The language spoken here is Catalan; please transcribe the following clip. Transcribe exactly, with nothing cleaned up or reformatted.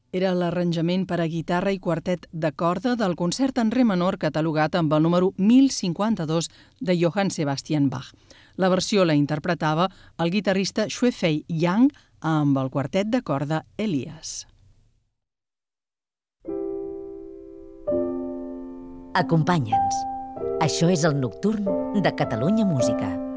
Era l'arranjament per a guitarra i quartet de corda del concert en re menor catalogat amb el número mil cinquanta-dos de Johann Sebastian Bach. La versió la interpretava el guitarrista Shuefei Yang amb el quartet de corda Elias. Acompanya'ns. Això és el Nocturn de Catalunya Música.